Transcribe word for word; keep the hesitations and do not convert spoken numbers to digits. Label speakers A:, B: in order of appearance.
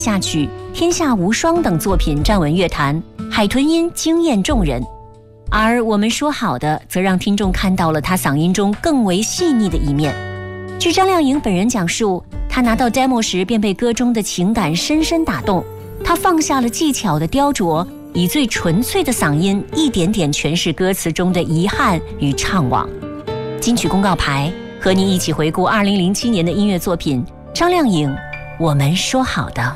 A: 下曲、天下无双等作品站稳乐坛，海豚音惊艳众人。而我们说好的，则让听众看到了他嗓音中更为细腻的一面。据张靓颖本人讲述，他拿到 demo 时便被歌中的情感深深打动，他放下了技巧的雕琢，以最纯粹的嗓音一点点诠释歌词中的遗憾与怅惘。金曲公告牌和您一起回顾二零零七年的音乐作品，张靓颖《我们说好的》。